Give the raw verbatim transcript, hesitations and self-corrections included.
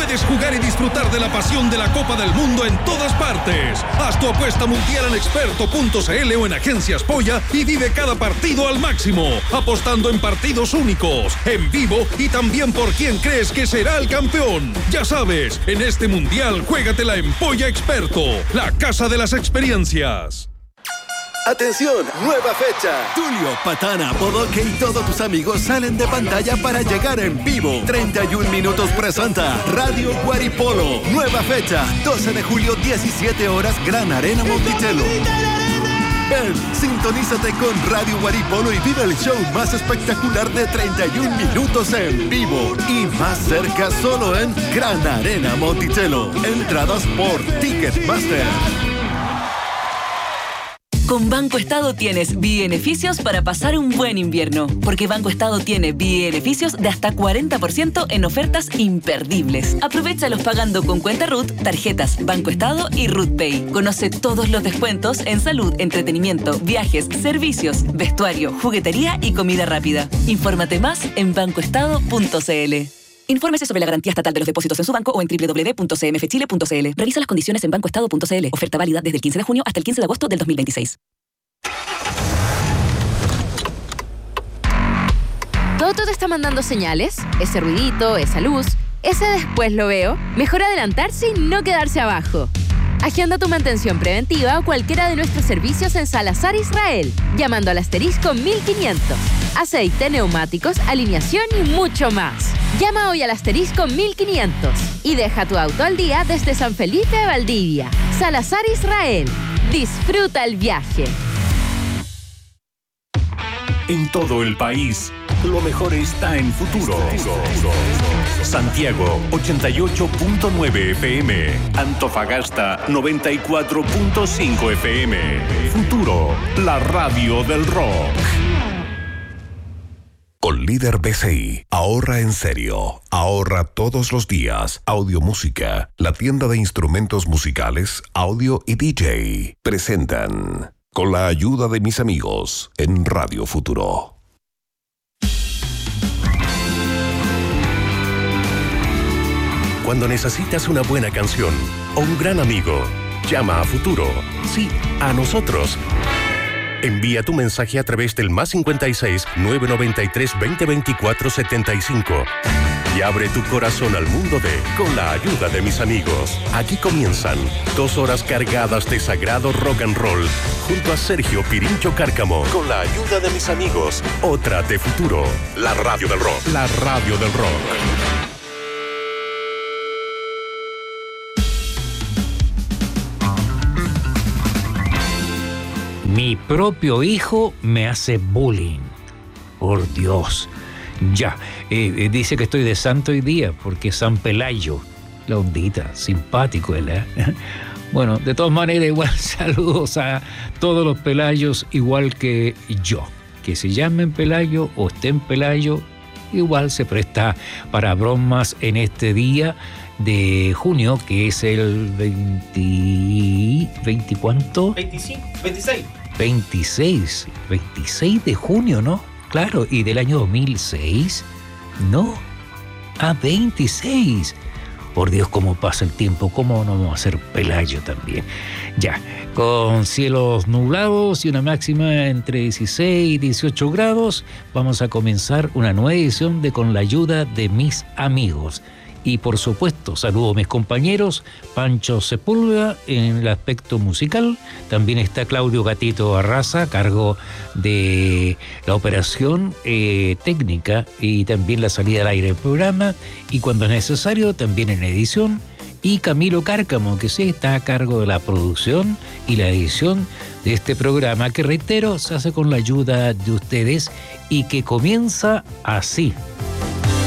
puedes jugar y disfrutar de la pasión de la Copa del Mundo en todas partes. Haz tu apuesta mundial en experto punto c l o en Agencias Polla y vive cada partido al máximo, apostando en partidos únicos, en vivo y también por quién crees que será el campeón. Ya sabes, en este mundial juégatela en Polla Experto, la casa de las experiencias. ¡Atención! ¡Nueva fecha! Tulio, Patana, Bodoque y todos tus amigos salen de pantalla para llegar en vivo. treinta y un minutos presenta Radio Guaripolo. Nueva fecha, doce de julio, diecisiete horas, Gran Arena Monticello. Ven, sintonízate con Radio Guaripolo y vive el show más espectacular de treinta y un minutos en vivo. Y más cerca solo en Gran Arena Monticello. Entradas por Ticketmaster. Con Banco Estado tienes beneficios para pasar un buen invierno, porque Banco Estado tiene beneficios de hasta cuarenta por ciento en ofertas imperdibles. Aprovéchalos pagando con cuenta R U T, tarjetas Banco Estado y R U T Pay. Conoce todos los descuentos en salud, entretenimiento, viajes, servicios, vestuario, juguetería y comida rápida. Infórmate más en banco estado punto c l. Infórmese sobre la garantía estatal de los depósitos en su banco o en doble u doble u doble u punto c m f chile punto c l. Revisa las condiciones en banco estado punto c l. Oferta válida desde el quince de junio hasta el quince de agosto del dos mil veintiséis. ¿Todo te está mandando señales? Ese ruidito, esa luz, ese después lo veo. Mejor adelantarse y no quedarse abajo. Agenda tu mantención preventiva o cualquiera de nuestros servicios en Salazar Israel, llamando al asterisco mil quinientos. Aceite, neumáticos, alineación y mucho más. Llama hoy al asterisco mil quinientos y deja tu auto al día desde San Felipe de Valdivia. Salazar Israel. Disfruta el viaje. En todo el país, lo mejor está en Futuro. Santiago, ochenta y ocho punto nueve F M. Antofagasta, noventa y cuatro punto cinco F M. Futuro, la radio del rock. Con Líder B C I, ahorra en serio, ahorra todos los días. Audio Música, la tienda de instrumentos musicales, audio y D J, presentan Con la ayuda de mis amigos en Radio Futuro. Cuando necesitas una buena canción o un gran amigo, llama a Futuro. Sí, a nosotros. Envía tu mensaje a través del más cincuenta y seis, novecientos noventa y tres, veinte veinticuatro, setenta y cinco. Y abre tu corazón al mundo de Con la ayuda de mis amigos. Aquí comienzan dos horas cargadas de sagrado rock and roll junto a Sergio Pirincho Cárcamo. Con la ayuda de mis amigos. Otra de Futuro. La radio del rock. La radio del rock. Mi propio hijo me hace bullying. Por Dios. Ya, eh, dice que estoy de santo hoy día porque San Pelayo, la ondita, simpático él, ¿eh? Bueno, de todas maneras, igual saludos a todos los Pelayos, igual que yo. Que se llamen Pelayo o estén Pelayo, igual se presta para bromas en este día de junio, que es el veinte... ¿veinte cuánto? veinticinco, veintiséis. veintiséis, veintiséis de junio, ¿no? Claro, y del año dos mil seis, ¿no? Ah, veintiséis. Por Dios, cómo pasa el tiempo, cómo no vamos a ser Pelayo también. Ya, con cielos nublados y una máxima entre dieciséis y dieciocho grados, vamos a comenzar una nueva edición de Con la ayuda de mis amigos. Y por supuesto, saludo a mis compañeros, Pancho Sepúlveda en el aspecto musical. También está Claudio Gatito Arraza a cargo de la operación eh, técnica y también la salida al aire del programa. Y cuando es necesario, también en edición. Y Camilo Cárcamo, que sí está a cargo de la producción y la edición de este programa, que reitero, se hace con la ayuda de ustedes y que comienza así.